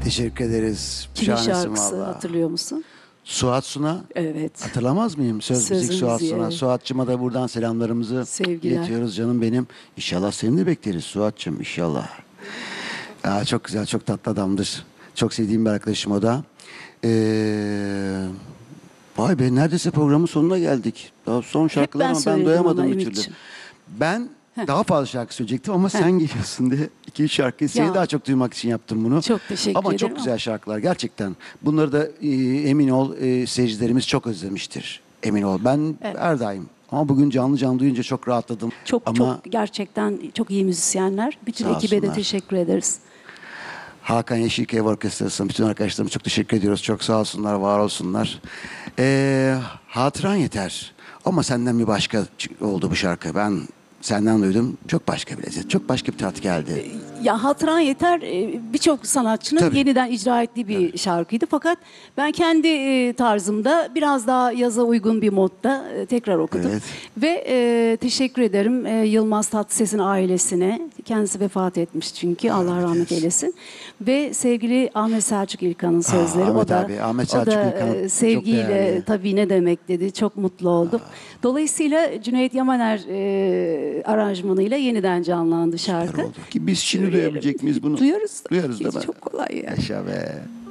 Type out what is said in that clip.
Teşekkür ederiz. Kimin Şahanesin şarkısı valla. hatırlıyor musun? Suat Suna. Evet. Hatırlamaz mıyım? Söz müzik Söz Suat müziği, Suna. evet. Suat'cığıma da buradan selamlarımızı Sevgiler. iletiyoruz canım benim. İnşallah seni de bekleriz Suat'cığım inşallah. Çok güzel, çok tatlı adamdır. Çok sevdiğim bir arkadaşım o da. Vay be, neredeyse programın sonuna geldik. Daha son şarkılar ama ben söyledim doyamadım ama bir türlü. Ümit'ciğim. Ben daha fazla şarkı söyleyecektim ama sen geliyorsun diye 2-3 şarkıyı seni Ya. daha çok duymak için yaptım bunu. Çok teşekkür ama çok ederim. güzel şarkılar gerçekten. Bunları da emin ol seyircilerimiz çok özlemiştir. Emin ol. Ben her daim. Ama bugün canlı canlı duyunca çok rahatladım. Çok ama çok gerçekten çok iyi müzisyenler. Bütün Sağ ekibe de olsunlar. teşekkür ederiz. Hakan Yeşilköy Orkestrası'na bütün arkadaşlarıma çok teşekkür ediyoruz. Çok sağ olsunlar, var olsunlar. Hatıran yeter. Ama senden bir başka oldu bu şarkı. Ben senden duydum. Çok başka bir lezzet. Çok başka bir tat geldi. Ya Hatıran Yeter birçok sanatçının Tabii. yeniden icra ettiği bir şarkıydı. Fakat ben kendi tarzımda biraz daha yaza uygun bir modda tekrar okudum. Evet. Ve teşekkür ederim Yılmaz Tatlıses'in ailesine. Kendisi vefat etmiş çünkü. Allah rahmet eylesin. Ve sevgili Ahmet Selçuk İlkan'ın sözleri. Ahmet o da, abi, Ahmet Selçuk İlkan çok sevgiyle değerli. tabii ne demek dedi. Çok mutlu oldum. Dolayısıyla Cüneyt Yamaner aranjmanıyla yeniden canlandı şarkı. Oldu. Ki biz şimdi Söyleyelim. duyabilecek miyiz bunu? Duyarız. Duyarız değil mi? Çok kolay ya. Yaşa be.